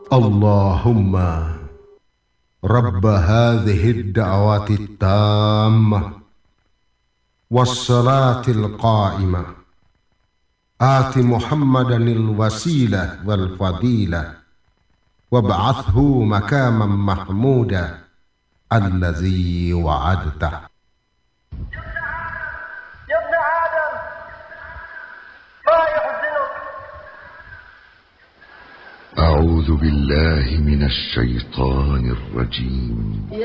اللهم رب هذه الدعوات التامة والصلاة القائمة آت محمدا الوسيلة والفضيلة وابعثه مكاما محمودا الذي وعدته. يا ابن آدم ما يحزنك؟ أعوذ بالله من الشيطان الرجيم.